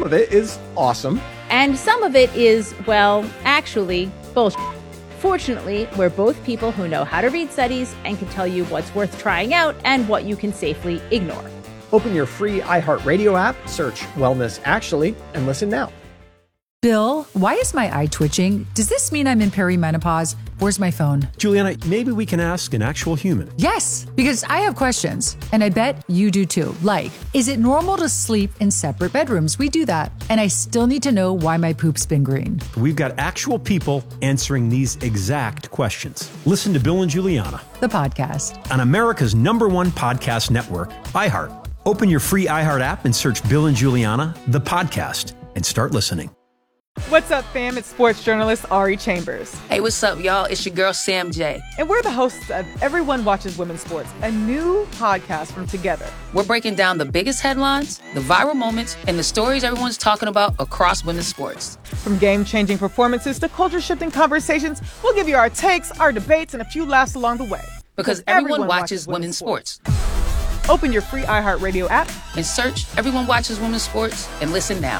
of it is awesome. And some of it is, well, actually, bullshit. Fortunately, we're both people who know how to read studies and can tell you what's worth trying out and what you can safely ignore. Open your free iHeartRadio app, search Wellness Actually, and listen now. Bill, why is my eye twitching? Does this mean I'm in perimenopause? Where's my phone? Juliana, maybe we can ask an actual human. Yes, because I have questions, and I bet you do too. Like, is it normal to sleep in separate bedrooms? We do that. And I still need to know why my poop's been green. We've got actual people answering these exact questions. Listen to Bill and Juliana, The podcast. on America's #1 podcast network, iHeart. Open your free iHeart app and search Bill and Juliana, the podcast, and start listening. What's up, fam? It's sports journalist Ari Chambers. Hey, what's up, y'all? It's your girl, Sam J. And we're the hosts of Everyone Watches Women's Sports, a new podcast from Together. We're breaking down the biggest headlines, the viral moments, and the stories everyone's talking about across women's sports. From game-changing performances to culture-shifting conversations, we'll give you our takes, our debates, and a few laughs along the way. Because everyone watches women's sports. Open your free iHeartRadio app And search Everyone Watches Women's Sports and listen now.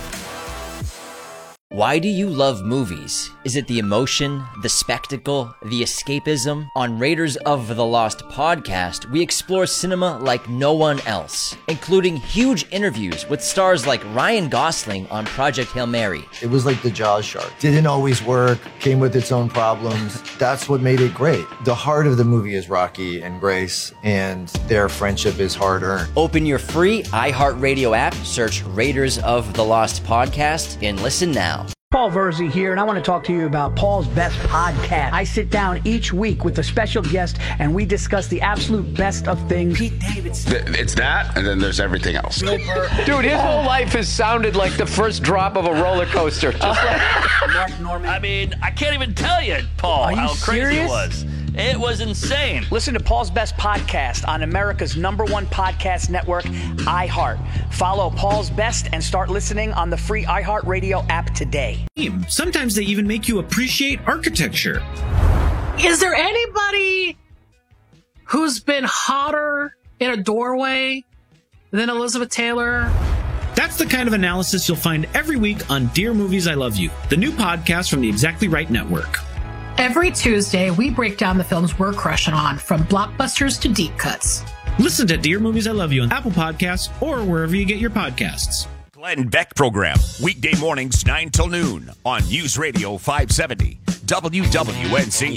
Why do you love movies? Is it the emotion, the spectacle, the escapism? On Raiders of the Lost podcast, we explore cinema like no one else, including huge interviews with stars like Ryan Gosling on Project Hail Mary. It was like the Jaws shark. Didn't always work, came with its own problems. That's what made it great. The heart of the movie is Rocky and Grace, and their friendship is hard-earned. Open your free iHeartRadio app, search Raiders of the Lost podcast, and listen now. Paul Verzi here, and I want to talk to you about Paul's Best Podcast. I sit down each week with a special guest, and we discuss the absolute best of things. Pete Davidson. It's that, and then there's everything else. Dude, his whole life has sounded like the first drop of a roller coaster. Just like Mark Norman. I mean, I can't even tell you, Paul, how crazy it was. It was insane. Listen to Paul's Best Podcast on America's #1 podcast network, iHeart. Follow Paul's Best and start listening on the free iHeartRadio app today. Sometimes they even make you appreciate architecture. Is there anybody who's been hotter in a doorway than Elizabeth Taylor? That's the kind of analysis you'll find every week on Dear Movies I Love You, the new podcast from the Exactly Right Network. Every Tuesday, we break down the films we're crushing on, from blockbusters to deep cuts. Listen to Dear Movies I Love You on Apple Podcasts or wherever you get your podcasts. Glenn Beck Program, weekday mornings 9 till noon on News Radio 570 WWNC.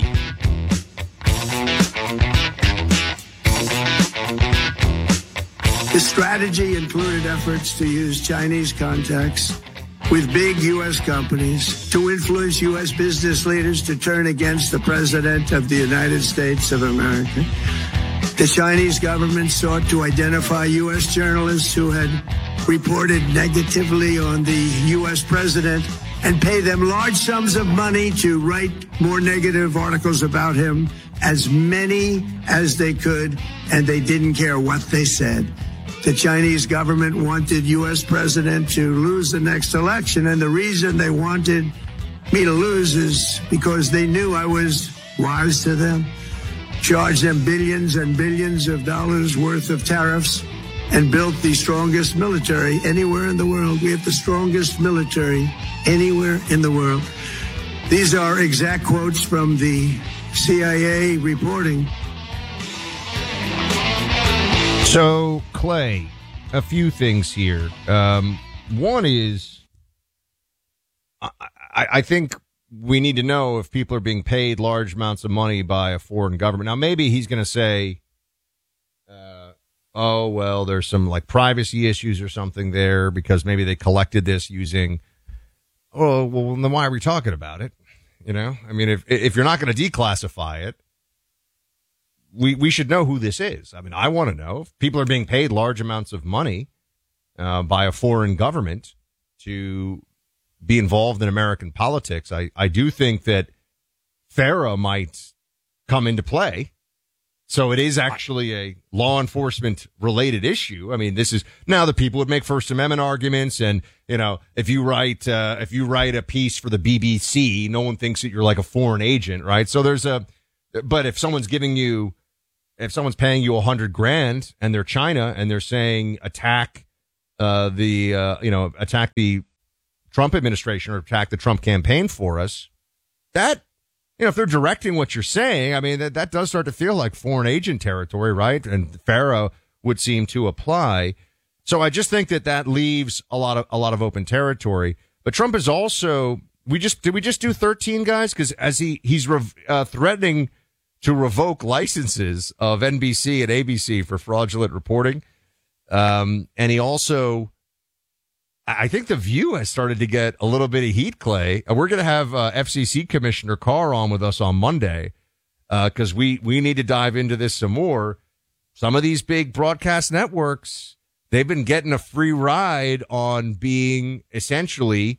The strategy included efforts to use Chinese contacts with big U.S. companies to influence U.S. business leaders to turn against the President of the United States of America. The Chinese government sought to identify U.S. journalists who had reported negatively on the U.S. president and pay them large sums of money to write more negative articles about him, as many as they could, and they didn't care what they said. The Chinese government wanted U.S. president to lose the next election, and the reason they wanted me to lose is because they knew I was wise to them, charged them billions and billions of dollars worth of tariffs, and built the strongest military anywhere in the world. We have the strongest military anywhere in the world. These are exact quotes from the CIA reporting. So, Clay, a few things here. One is, I think we need to know if people are being paid large amounts of money by a foreign government. Now, maybe he's going to say, oh, well, there's some like privacy issues or something there because maybe they collected this using, oh, well, then why are we talking about it? You know, I mean, if you're not going to declassify it, we should know who this is. I mean, I want to know if people are being paid large amounts of money by a foreign government to be involved in American politics. I do think that FARA might come into play. So it is actually a law enforcement related issue. I mean, this is now the people would make First Amendment arguments. And, you know, if you write a piece for the BBC, no one thinks that you're like a foreign agent, right? So but if someone's paying you $100,000 and they're China and they're saying attack attack the Trump administration or attack the Trump campaign for us, that, if they're directing what you're saying, I mean, that does start to feel like foreign agent territory, right? And FARA would seem to apply. So I just think that leaves a lot of open territory. But Trump is also, did we just do 13 guys? Because as he's threatening to revoke licenses of NBC and ABC for fraudulent reporting. And he also, I think The View has started to get a little bit of heat, Clay. We're going to have FCC Commissioner Carr on with us on Monday because we need to dive into this some more. Some of these big broadcast networks, they've been getting a free ride on being essentially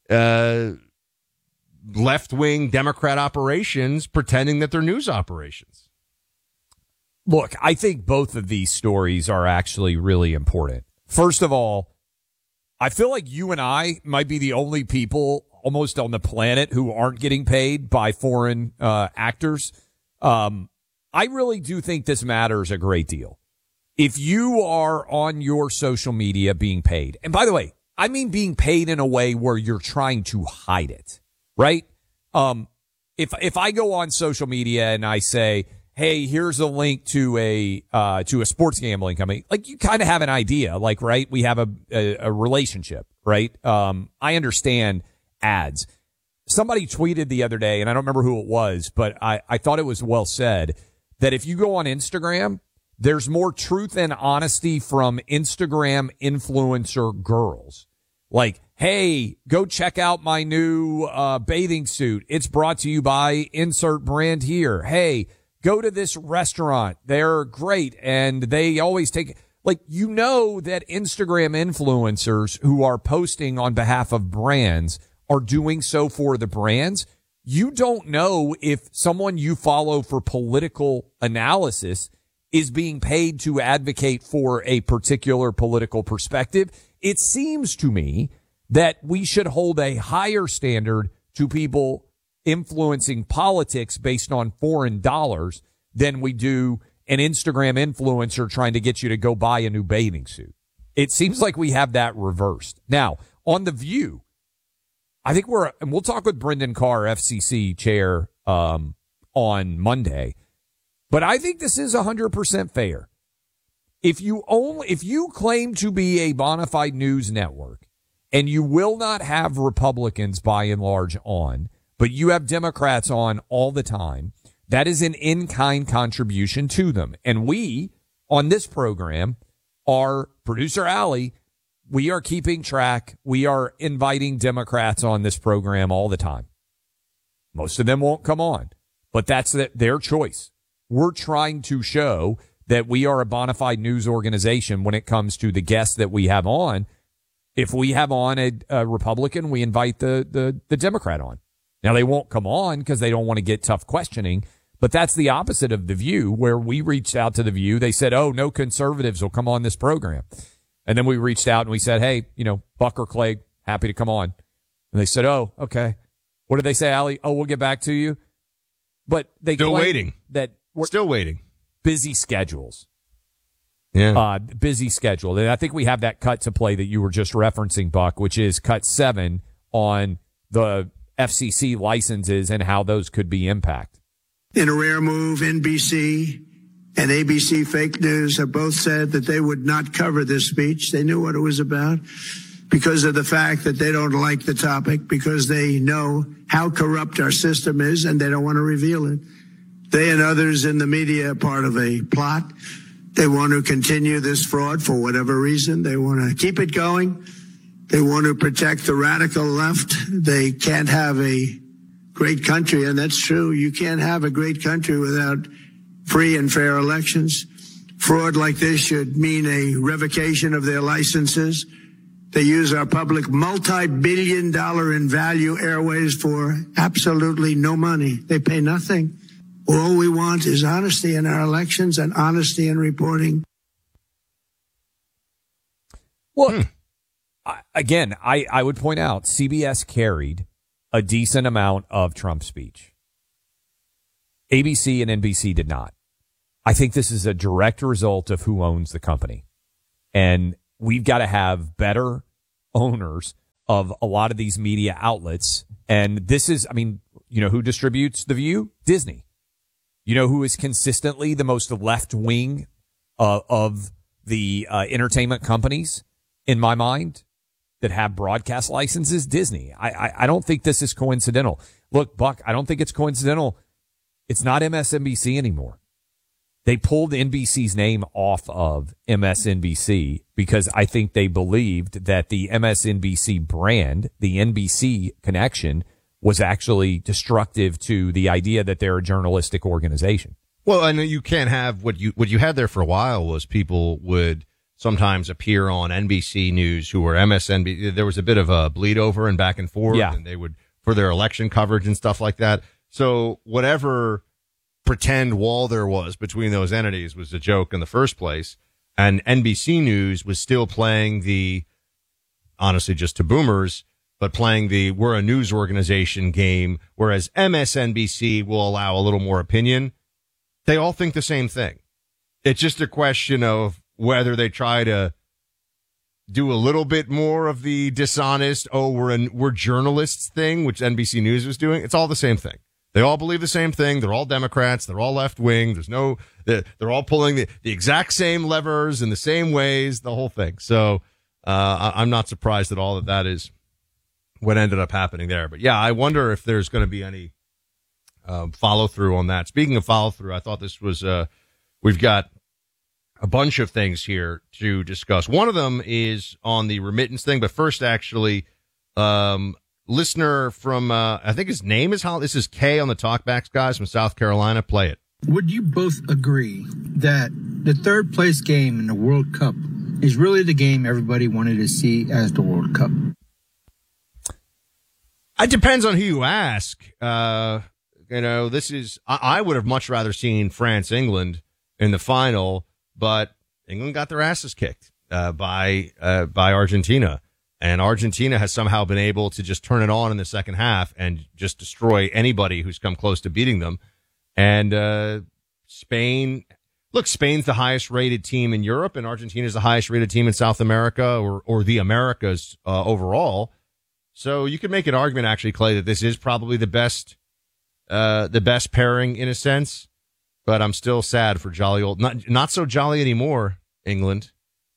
left-wing Democrat operations pretending that they're news operations. Look, I think both of these stories are actually really important. First of all, I feel like you and I might be the only people almost on the planet who aren't getting paid by foreign actors. I really do think this matters a great deal. If you are on your social media being paid, and by the way, I mean being paid in a way where you're trying to hide it, right? If I go on social media and I say, hey, here's a link to a sports gambling company, like you kind of have an idea, like, right? We have a relationship, right? I understand ads. Somebody tweeted the other day, and I don't remember who it was, but I thought it was well said, that if you go on Instagram, there's more truth and honesty from Instagram influencer girls. Like, hey, go check out my new bathing suit. It's brought to you by insert brand here. Hey, go to this restaurant. They're great. And they always take, like, that Instagram influencers who are posting on behalf of brands are doing so for the brands. You don't know if someone you follow for political analysis is being paid to advocate for a particular political perspective. It seems to me that we should hold a higher standard to people influencing politics based on foreign dollars than we do an Instagram influencer trying to get you to go buy a new bathing suit. It seems like we have that reversed. Now, on The View, I think and we'll talk with Brendan Carr, FCC chair, on Monday, but I think this is 100% fair. If you claim to be a bona fide news network and you will not have Republicans by and large on, but you have Democrats on all the time, that is an in-kind contribution to them. And we, on this program, our producer Allie, we are keeping track. We are inviting Democrats on this program all the time. Most of them won't come on, but that's their choice. We're trying to show that we are a bona fide news organization when it comes to the guests that we have on. If we have on a Republican, we invite the Democrat on. Now, they won't come on because they don't want to get tough questioning, but that's the opposite of The View, where we reached out to The View. They said, oh, no conservatives will come on this program. And then we reached out and we said, hey, Buck or Clegg, happy to come on. And they said, oh, okay. What did they say, Allie? Oh, we'll get back to you. But they still waiting. Still waiting. Busy schedules. Yeah. Busy schedule. And I think we have that cut to play that you were just referencing, Buck, which is cut 7 on the FCC licenses and how those could be impacted. In a rare move, NBC and ABC Fake News have both said that they would not cover this speech. They knew what it was about because of the fact that they don't like the topic, because they know how corrupt our system is and they don't want to reveal it. They and others in the media are part of a plot. They want to continue this fraud for whatever reason. They want to keep it going. They want to protect the radical left. They can't have a great country, and that's true. You can't have a great country without free and fair elections. Fraud like this should mean a revocation of their licenses. They use our public multi-billion-dollar in value airways for absolutely no money. They pay nothing. All we want is honesty in our elections and honesty in reporting. Well, again, I would point out CBS carried a decent amount of Trump speech. ABC and NBC did not. I think this is a direct result of who owns the company. And we've got to have better owners of a lot of these media outlets. And this is, I mean, you know who distributes The View? Disney. You know who is consistently the most left wing of the entertainment companies in my mind that have broadcast licenses? Disney. I don't think this is coincidental. Look, Buck, I don't think it's coincidental. It's not MSNBC anymore. They pulled NBC's name off of MSNBC because I think they believed that the MSNBC brand, the NBC connection, was actually destructive to the idea that they're a journalistic organization. Well, I know you can't have what you had there for a while was people would sometimes appear on NBC News who were MSNBC. There was a bit of a bleed over and back and forth, and they would for their election coverage and stuff like that. So whatever pretend wall there was between those entities was a joke in the first place. And NBC News was still playing the, honestly, just to boomers, but playing the we're a news organization game, whereas MSNBC will allow a little more opinion. They all think the same thing. It's just a question of whether they try to do a little bit more of the dishonest, we're journalists thing, which NBC News was doing. It's all the same thing. They all believe the same thing. They're all Democrats. They're all left wing. They're all pulling the exact same levers in the same ways, the whole thing. So, I'm not surprised at all that is what ended up happening there. But yeah, I wonder if there's going to be any, follow through on that. Speaking of follow through, I thought this was, we've got a bunch of things here to discuss. One of them is on the remittance thing, but first actually, listener from, I think his name is this is Kay on the Talkbacks guys from South Carolina. Play it. Would you both agree that the third place game in the World Cup is really the game everybody wanted to see as the World Cup? It depends on who you ask. I would have much rather seen France-England in the final, but England got their asses kicked, by Argentina. And Argentina has somehow been able to just turn it on in the second half and just destroy anybody who's come close to beating them. And Spain's the highest rated team in Europe, and Argentina is the highest rated team in South America or the Americas overall. So you could make an argument, actually, Clay, that this is probably the best pairing in a sense. But I'm still sad for jolly old, not so jolly anymore, England.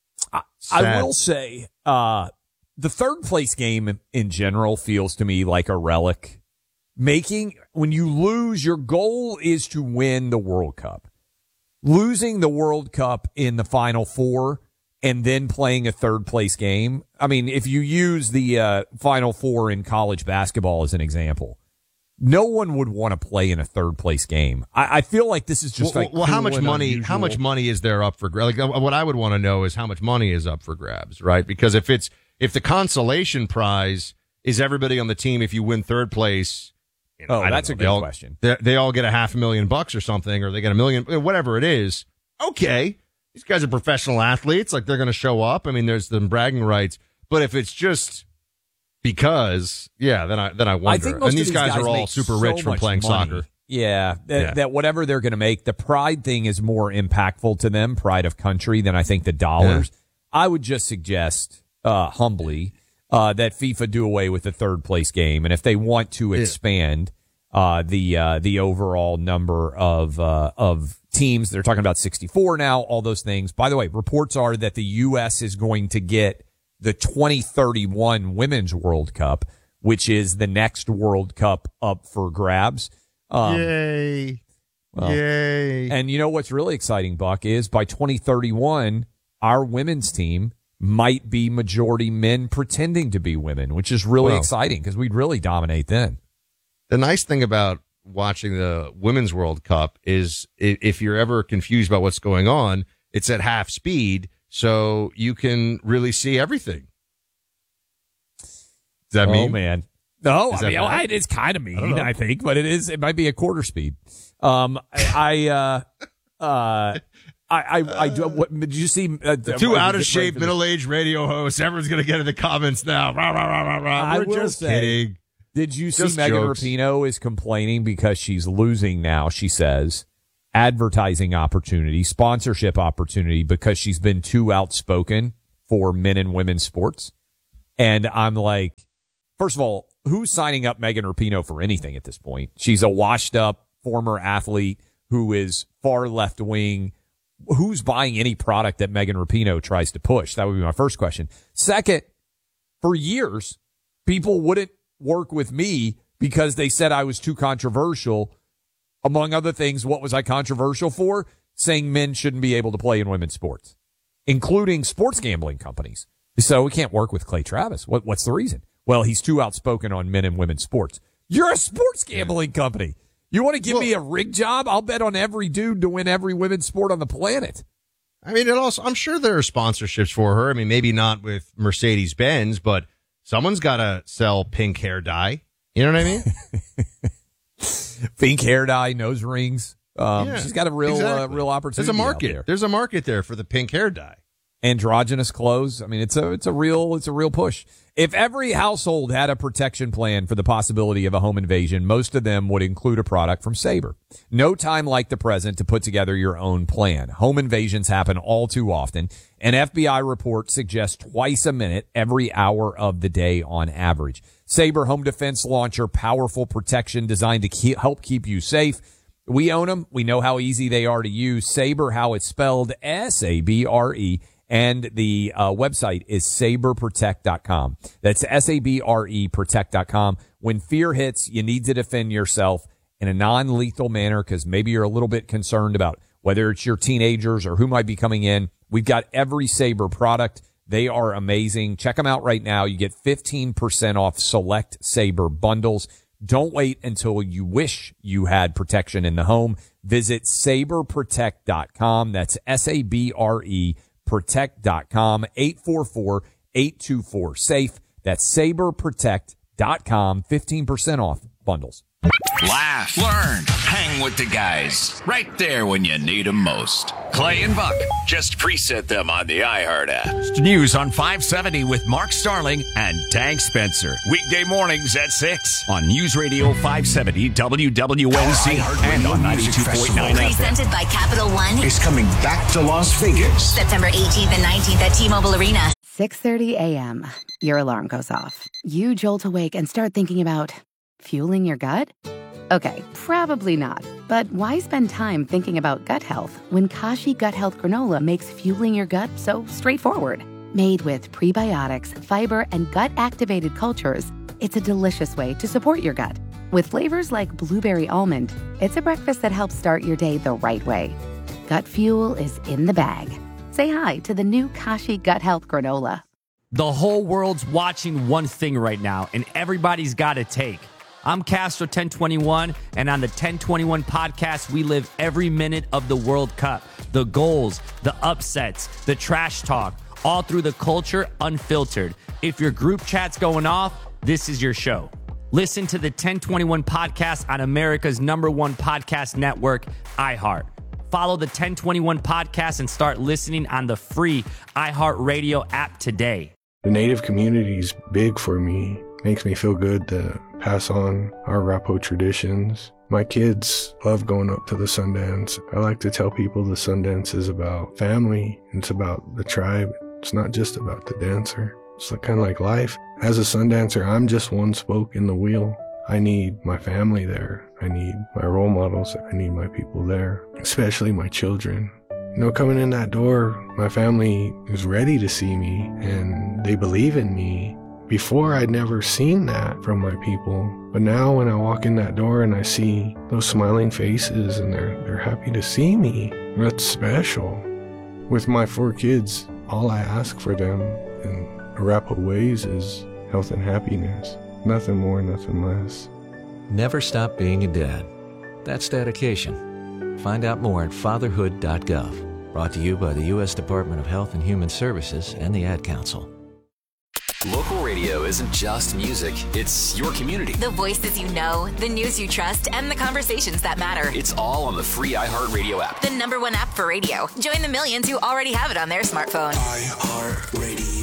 I will say, the third place game in general feels to me like a relic. When you lose, your goal is to win the World Cup. Losing the World Cup in the Final Four and then playing a third place game. I mean, if you use the Final Four in college basketball as an example, no one would want to play in a third place game. I feel like this is just how much money is there up for grabs? Like, what I would want to know is how much money is up for grabs, right? Because if the consolation prize is everybody on the team, if you win third place, that's a good question. They all get $500,000 or something, or they get $1 million, whatever it is. Okay, these guys are professional athletes, like they're going to show up. I mean, there's them bragging rights. But if it's just because, then I wonder. I think most and these of guys are all super rich from playing soccer. Yeah, that whatever they're going to make, the pride thing is more impactful to them, pride of country, than I think the dollars. Yeah. I would just suggest, humbly, that FIFA do away with the third place game, and if they want to expand the overall number of teams, they're talking about 64 now. All those things. By the way, reports are that the U.S. is going to get the 2031 Women's World Cup, which is the next World Cup up for grabs. Yay! Yay! And you know what's really exciting, Buck, is by 2031, our women's team might be majority men pretending to be women, which is really exciting because we'd really dominate then. The nice thing about watching the Women's World Cup is if you're ever confused about what's going on, it's at half speed, so you can really see everything. Does that mean? Oh, man. No, it's kind of mean, I think, but it might be a quarter speed. I did you see two out of shape middle-aged radio hosts? Everyone's going to get in the comments now. We're just kidding. Did you see Megan Rapinoe is complaining because she's losing now, she says, advertising opportunity, sponsorship opportunity because she's been too outspoken for men and women's sports. And I'm like, first of all, who's signing up Megan Rapinoe for anything at this point? She's a washed up former athlete who is far left wing. Who's buying any product that Megan Rapinoe tries to push? That would be my first question. Second, for years, people wouldn't work with me because they said I was too controversial. Among other things, what was I controversial for? Saying men shouldn't be able to play in women's sports, including sports gambling companies. So we can't work with Clay Travis. What's the reason? Well, he's too outspoken on men and women's sports. You're a sports gambling company. You want to give me a rig job? I'll bet on every dude to win every women's sport on the planet. I mean, I'm sure there are sponsorships for her. I mean, maybe not with Mercedes-Benz, but someone's got to sell pink hair dye. You know what I mean? Pink hair dye, nose rings. She's got a real opportunity. There's a market. Out there. There's a market there for the pink hair dye. Androgynous clothes. I mean, it's a real push. If every household had a protection plan for the possibility of a home invasion, most of them would include a product from Sabre. No time like the present to put together your own plan. Home invasions happen all too often. An FBI report suggests twice a minute, every hour of the day on average. Sabre Home Defense Launcher, powerful protection designed to help keep you safe. We own them. We know how easy they are to use. Sabre, how it's spelled, S-A-B-R-E. And the website is saberprotect.com. That's S-A-B-R-E protect.com. When fear hits, you need to defend yourself in a non-lethal manner because maybe you're a little bit concerned about whether it's your teenagers or who might be coming in. We've got every Sabre product. They are amazing. Check them out right now. You get 15% off select Sabre bundles. Don't wait until you wish you had protection in the home. Visit saberprotect.com. That's S-A-B-R-E protect.com, 844-824-SAFE. That's saberprotect.com, 15% off bundles. Laugh, learn, hang with the guys. Right there when you need them most. Clay and Buck. Just preset them on the iHeart app. News on 570 with Mark Starling and Tank Spencer. Weekday mornings at 6 on News Radio 570 WWNC and on 92.9 FM. Presented by Capital One. Is coming back to Las Vegas. September 18th and 19th at T-Mobile Arena. 6:30 a.m. Your alarm goes off. You jolt awake and start thinking about fueling your gut? Okay, probably not. But why spend time thinking about gut health when Kashi Gut Health Granola makes fueling your gut so straightforward? Made with prebiotics, fiber, and gut-activated cultures, it's a delicious way to support your gut. With flavors like blueberry almond, it's a breakfast that helps start your day the right way. Gut fuel is in the bag. Say hi to the new Kashi Gut Health Granola. The whole world's watching one thing right now, and everybody's got a take. I'm Castro 1021, and on the 1021 podcast, we live every minute of the World Cup. The goals, the upsets, the trash talk, all through the culture, unfiltered. If your group chat's going off, this is your show. Listen to the 1021 podcast on America's #1 podcast network, iHeart. Follow the 1021 podcast and start listening on the free iHeartRadio app today. The Native community is big for me. Makes me feel good to pass on our Arapaho traditions. My kids love going up to the Sundance. I like to tell people the Sundance is about family. It's about the tribe. It's not just about the dancer. It's kind of like life. As a Sundancer, I'm just one spoke in the wheel. I need my family there. I need my role models. I need my people there, especially my children. You know, coming in that door, my family is ready to see me and they believe in me. Before, I'd never seen that from my people. But now when I walk in that door and I see those smiling faces and they're happy to see me, that's special. With my 4 kids, all I ask for them in Arapaho ways is health and happiness. Nothing more, nothing less. Never stop being a dad. That's dedication. Find out more at fatherhood.gov. Brought to you by the U.S. Department of Health and Human Services and the Ad Council. Local radio isn't just music, it's your community. The voices you know, the news you trust, and the conversations that matter. It's all on the free iHeartRadio app. The #1 app for radio. Join the millions who already have it on their smartphone. iHeartRadio.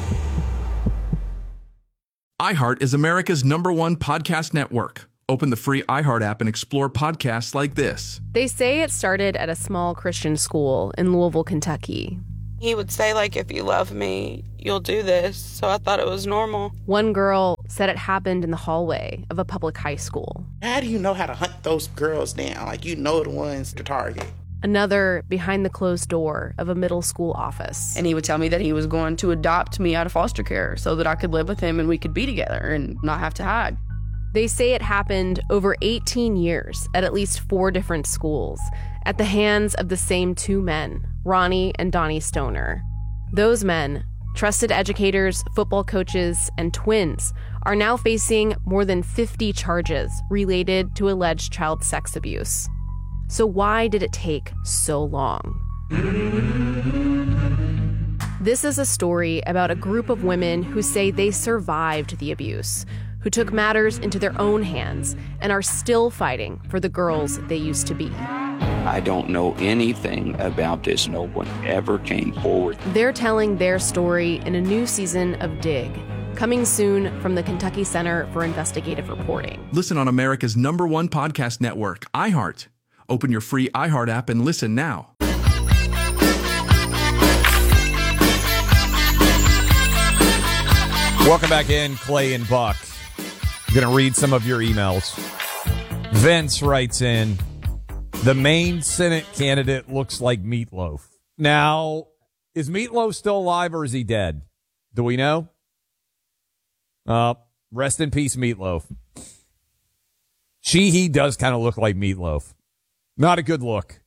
iHeart is America's #1 podcast network. Open the free iHeart app and explore podcasts like this. They say it started at a small Christian school in Louisville, Kentucky. He would say, like, if you love me, you'll do this. So I thought it was normal. One girl said it happened in the hallway of a public high school. How do you know how to hunt those girls down? Like, you know the ones to target. Another behind the closed door of a middle school office. And he would tell me that he was going to adopt me out of foster care so that I could live with him and we could be together and not have to hide. They say it happened over 18 years at least 4 different schools at the hands of the same 2 men, Ronnie and Donnie Stoner. Those men, trusted educators, football coaches, and twins, are now facing more than 50 charges related to alleged child sex abuse. So why did it take so long? This is a story about a group of women who say they survived the abuse, who took matters into their own hands and are still fighting for the girls they used to be. I don't know anything about this. No one ever came forward. They're telling their story in a new season of Dig, coming soon from the Kentucky Center for Investigative Reporting. Listen on America's #1 podcast network, iHeart. Open your free iHeart app and listen now. Welcome back in, Clay and Buck. I'm going to read some of your emails. Vince writes in, the Maine Senate candidate looks like Meatloaf. Now, is Meatloaf still alive or is he dead? Do we know? Rest in peace, Meatloaf. He does kind of look like Meatloaf. Not a good look.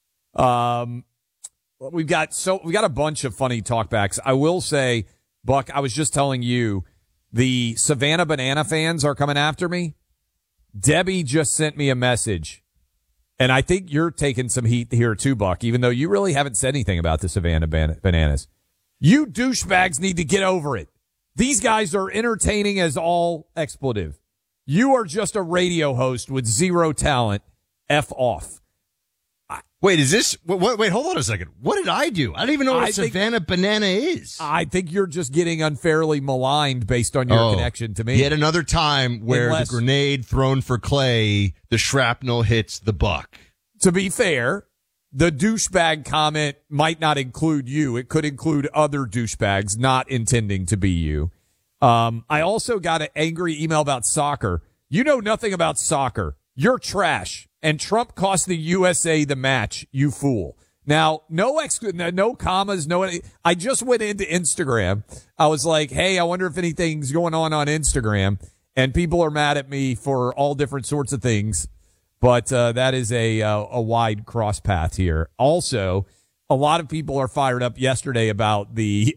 We've got a bunch of funny talkbacks. I will say, Buck, I was just telling you, the Savannah Banana fans are coming after me. Debbie just sent me a message, and I think you're taking some heat here too, Buck, even though you really haven't said anything about the Savannah Bananas. You douchebags need to get over it. These guys are entertaining as all expletive. You are just a radio host with zero talent. F off. Wait, is this... Wait, hold on a second. What did I do? I don't even know what a Savannah Banana is. I think you're just getting unfairly maligned based on your connection to me. Yet another time where the grenade thrown for Clay, the shrapnel hits the Buck. To be fair, the douchebag comment might not include you. It could include other douchebags not intending to be you. I also got an angry email about soccer. You know nothing about soccer. You're trash. And Trump cost the USA the match, you fool. Now, no commas, I just went into Instagram. I was like, hey, I wonder if anything's going on Instagram. And people are mad at me for all different sorts of things. But that is a wide cross path here. Also, a lot of people are fired up yesterday about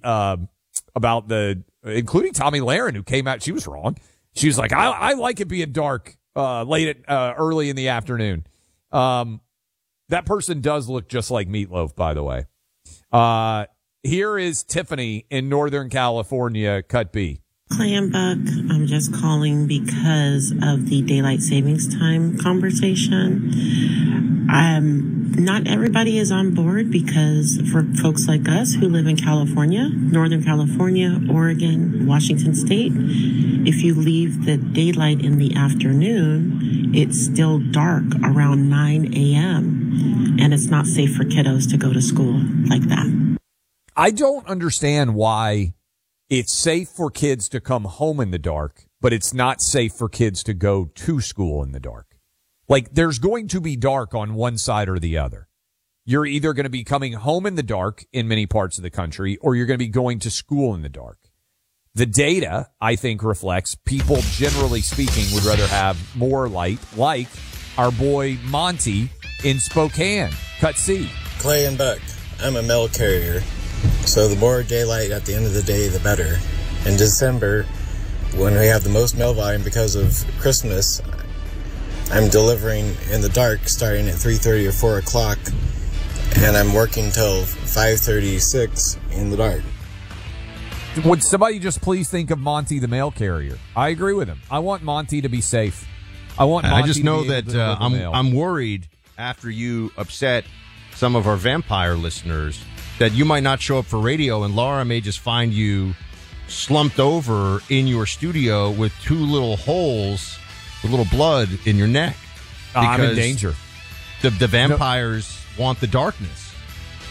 including Tommy Lahren, who came out. She was wrong. She was like, I like it being dark. Early in the afternoon. That person does look just like Meatloaf, by the way. Here is Tiffany in Northern California, Cut B. Clay and Buck, I'm just calling because of the daylight savings time conversation. Not everybody is on board because for folks like us who live in California, Northern California, Oregon, Washington State, if you leave the daylight in the afternoon, it's still dark around 9 a.m. and it's not safe for kiddos to go to school like that. I don't understand why it's safe for kids to come home in the dark, but it's not safe for kids to go to school in the dark. Like, there's going to be dark on one side or the other. You're either going to be coming home in the dark in many parts of the country, or you're going to be going to school in the dark. The data, I think, reflects people, generally speaking, would rather have more light, like our boy Monty in Spokane. Cut C. Clay and Buck, I'm a mail carrier, so the more daylight at the end of the day, the better. In December, when we have the most mail volume because of Christmas, I'm delivering in the dark starting at 3:30 or 4 o'clock, and I'm working till 5:36 in the dark. Would somebody just please think of Monty the mail carrier? I agree with him. I want Monty to be safe. I just know that I'm worried after you upset some of our vampire listeners that you might not show up for radio, and Laura may just find you slumped over in your studio with 2 little holes, with little blood in your neck. I'm in danger. The vampires want the darkness.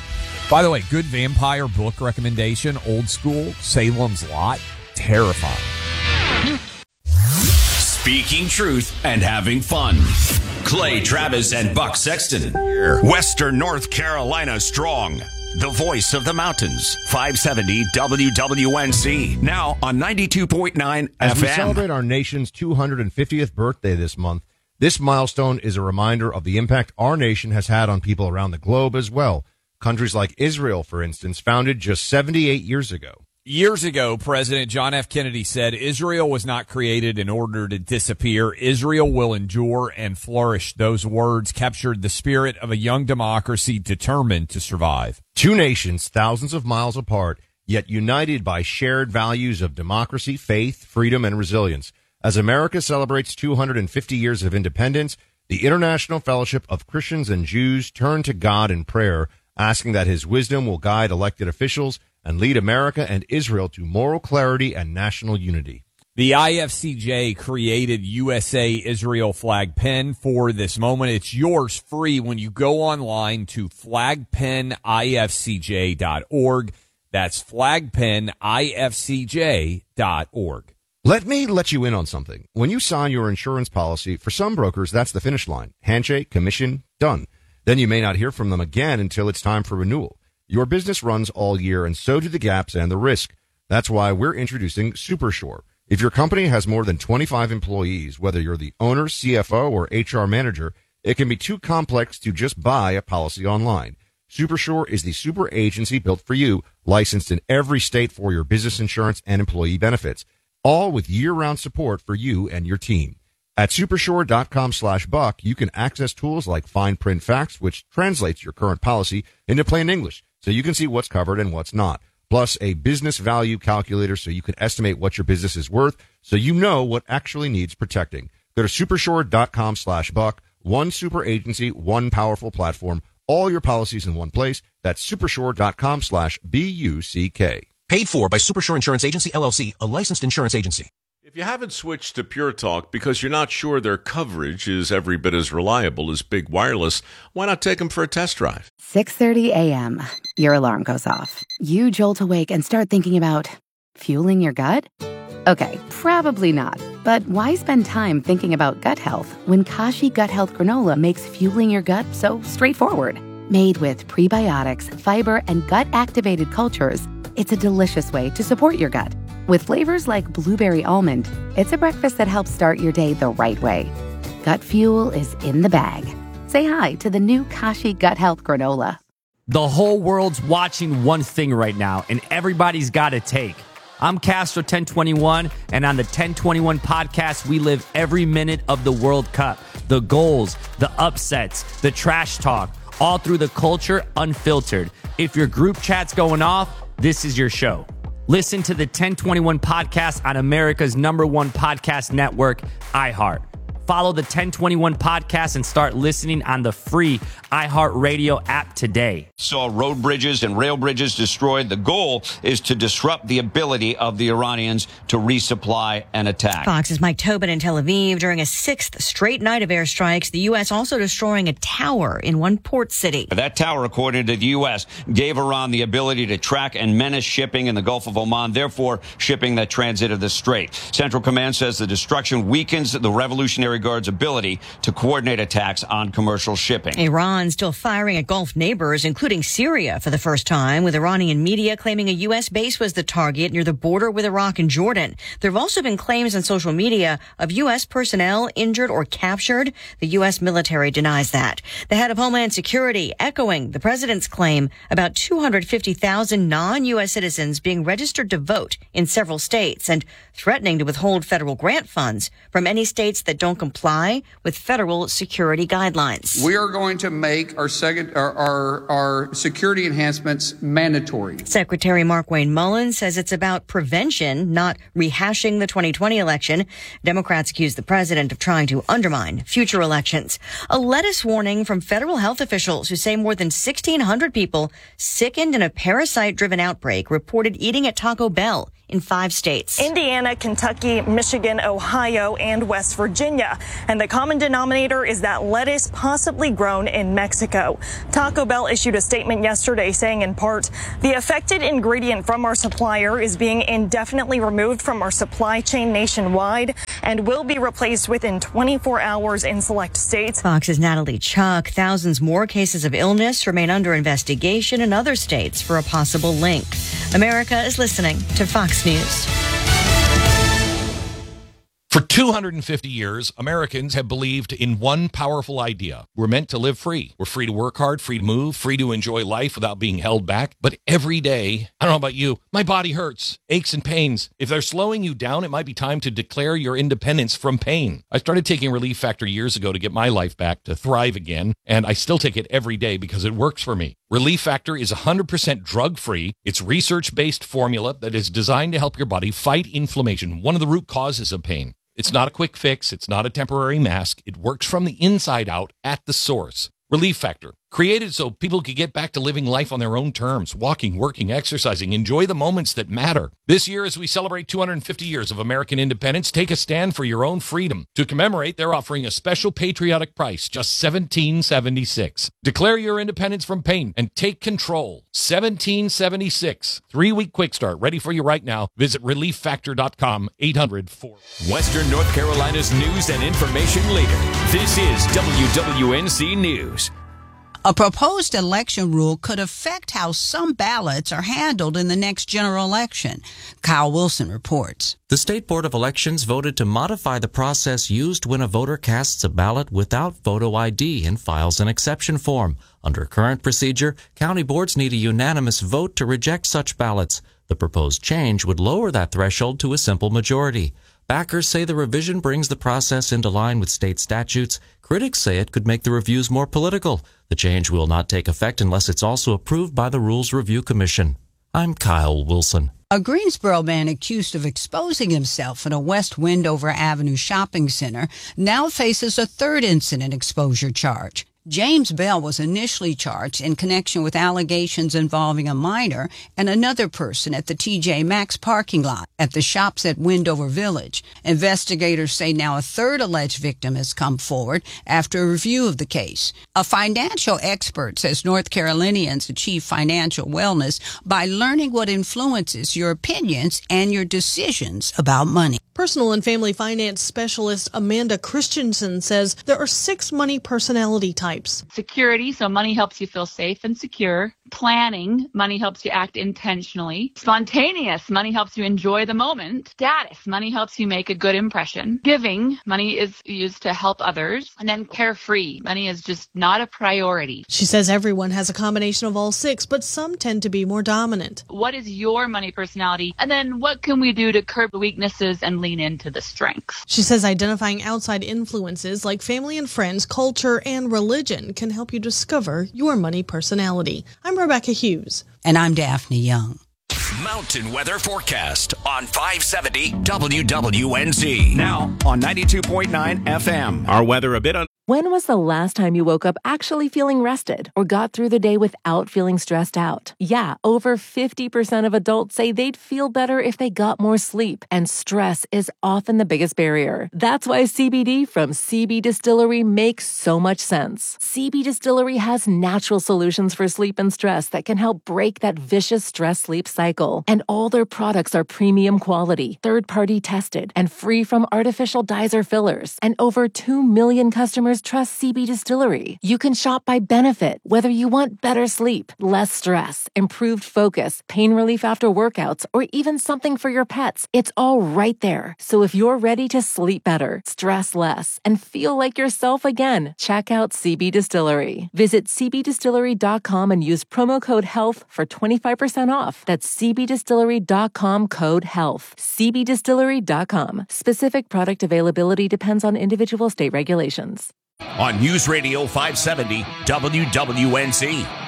By the way, good vampire book recommendation, old school, Salem's Lot, terrifying. Speaking truth and having fun. Clay Travis and Buck Sexton. Western North Carolina strong. The voice of the mountains. 570 WWNC. Now on 92.9 FM. As we celebrate our nation's 250th birthday this month, this milestone is a reminder of the impact our nation has had on people around the globe as well. Countries like Israel, for instance, founded just 78 years ago. Years ago, President John F. Kennedy said Israel was not created in order to disappear. Israel will endure and flourish. Those words captured the spirit of a young democracy determined to survive. Two nations thousands of miles apart, yet united by shared values of democracy, faith, freedom, and resilience. As America celebrates 250 years of independence, the International Fellowship of Christians and Jews turn to God in prayer, asking that his wisdom will guide elected officials and lead America and Israel to moral clarity and national unity. The IFCJ created USA-Israel flag pin for this moment. It's yours free when you go online to flagpinifcj.org. That's flagpinifcj.org. Let me let you in on something. When you sign your insurance policy, for some brokers, that's the finish line. Handshake, commission, done. Then you may not hear from them again until it's time for renewal. Your business runs all year, and so do the gaps and the risk. That's why we're introducing SuperSure. If your company has more than 25 employees, whether you're the owner, CFO, or HR manager, it can be too complex to just buy a policy online. SuperSure is the super agency built for you, licensed in every state for your business insurance and employee benefits, all with year-round support for you and your team. At supersure.com/buck, you can access tools like fine print facts, which translates your current policy into plain English, so you can see what's covered and what's not. Plus a business value calculator so you can estimate what your business is worth, so you know what actually needs protecting. Go to supersure.com/buck. One super agency, one powerful platform, all your policies in one place. That's supersure.com/BUCK. Paid for by Supersure Insurance Agency, LLC, a licensed insurance agency. If you haven't switched to Pure Talk because you're not sure their coverage is every bit as reliable as Big Wireless, why not take them for a test drive? 6:30 a.m. Your alarm goes off. You jolt awake and start thinking about fueling your gut? Okay, probably not. But why spend time thinking about gut health when Kashi Gut Health Granola makes fueling your gut so straightforward? Made with prebiotics, fiber, and gut-activated cultures, it's a delicious way to support your gut. With flavors like blueberry almond, it's a breakfast that helps start your day the right way. Gut fuel is in the bag. Say hi to the new Kashi Gut Health Granola. The whole world's watching one thing right now, and everybody's got a take. I'm Castro 1021, and on the 1021 podcast, we live every minute of the World Cup. The goals, the upsets, the trash talk, all through the culture unfiltered. If your group chat's going off, this is your show. Listen to the 1021 podcast on America's #1 podcast network, iHeart. Follow the 1021 podcast and start listening on the free iHeartRadio app today. Saw road bridges and rail bridges destroyed. The goal is to disrupt the ability of the Iranians to resupply and attack. Fox's Mike Tobin in Tel Aviv. During a 6th straight night of airstrikes, the U.S. also destroying a tower in one port city. That tower, according to the U.S., gave Iran the ability to track and menace shipping in the Gulf of Oman, therefore shipping that transited the strait. Central Command says the destruction weakens the Revolutionary Guard's ability to coordinate attacks on commercial shipping. Iran still firing at Gulf neighbors, including Syria, for the first time, with Iranian media claiming a U.S. base was the target near the border with Iraq and Jordan. There have also been claims on social media of U.S. personnel injured or captured. The U.S. military denies that. The head of Homeland Security echoing the president's claim about 250,000 non-U.S. citizens being registered to vote in several states and threatening to withhold federal grant funds from any states that don't comply with federal security guidelines. We are going to make our security enhancements mandatory. Secretary Mark Wayne Mullin says it's about prevention, not rehashing the 2020 election. Democrats accuse the president of trying to undermine future elections. A lettuce warning from federal health officials who say more than 1,600 people sickened in a parasite-driven outbreak reported eating at Taco Bell in 5 states. Indiana, Kentucky, Michigan, Ohio, and West Virginia. And the common denominator is that lettuce possibly grown in Mexico. Taco Bell issued a statement yesterday saying, in part, the affected ingredient from our supplier is being indefinitely removed from our supply chain nationwide and will be replaced within 24 hours in select states. Fox's Natalie Chuck. Thousands more cases of illness remain under investigation in other states for a possible link. America is listening to Fox News. For 250 years, Americans have believed in one powerful idea. We're meant to live free. We're free to work hard, free to move, free to enjoy life without being held back. But every day, I don't know about you, my body hurts, aches and pains. If they're slowing you down, it might be time to declare your independence from pain. I started taking Relief Factor years ago to get my life back, to thrive again, and I still take it every day because it works for me. Relief Factor is 100% drug-free. It's research-based formula that is designed to help your body fight inflammation, one of the root causes of pain. It's not a quick fix. It's not a temporary mask. It works from the inside out at the source. Relief Factor, created so people could get back to living life on their own terms, walking, working, exercising, enjoy the moments that matter. This year, as we celebrate 250 years of American independence, take a stand for your own freedom. To commemorate, they're offering a special patriotic price, just $17.76. Declare your independence from pain and take control. $17.76. 3-week quick start, ready for you right now. Visit ReliefFactor.com, 800-4. Western North Carolina's news and information leader. This is WWNC News. A proposed election rule could affect how some ballots are handled in the next general election. Kyle Wilson reports. The State Board of Elections voted to modify the process used when a voter casts a ballot without photo ID and files an exception form. Under current procedure, county boards need a unanimous vote to reject such ballots. The proposed change would lower that threshold to a simple majority. Backers say the revision brings the process into line with state statutes. Critics say it could make the reviews more political. The change will not take effect unless it's also approved by the Rules Review Commission. I'm Kyle Wilson. A Greensboro man accused of exposing himself in a West Wendover Avenue shopping center now faces a third incident exposure charge. James Bell was initially charged in connection with allegations involving a minor and another person at the TJ Maxx parking lot at the shops at Wendover Village. Investigators say now a third alleged victim has come forward after a review of the case. A financial expert says North Carolinians achieve financial wellness by learning what influences your opinions and your decisions about money. Personal and family finance specialist Amanda Christensen says there are 6 money personality types. Security, so money helps you feel safe and secure. Planning, money helps you act intentionally. Spontaneous, money helps you enjoy the moment. Status, money helps you make a good impression. Giving, money is used to help others. And then carefree, money is just not a priority. She says everyone has a combination of all 6, but some tend to be more dominant. What is your money personality? And then what can we do to curb the weaknesses and lean into the strengths? She says identifying outside influences like family and friends, culture, and religion can help you discover your money personality. I'm Rebecca Hughes. And I'm Daphne Young. Mountain weather forecast on 570 WWNZ. Now on 92.9 FM. Our weather a bit on. When was the last time you woke up actually feeling rested or got through the day without feeling stressed out? Yeah, over 50% of adults say they'd feel better if they got more sleep, and stress is often the biggest barrier. That's why CBD from CB Distillery makes so much sense. CB Distillery has natural solutions for sleep and stress that can help break that vicious stress-sleep cycle. And all their products are premium quality, third-party tested, and free from artificial dyes or fillers. And over 2 million customers trust CB Distillery. You can shop by benefit, whether you want better sleep, less stress, improved focus, pain relief after workouts, or even something for your pets. It's all right there. So if you're ready to sleep better, stress less, and feel like yourself again, check out CB Distillery. Visit cbdistillery.com and use promo code HEALTH for 25% off. That's cbdistillery.com code HEALTH. cbdistillery.com. Specific product availability depends on individual state regulations. On News Radio 570 WWNZ.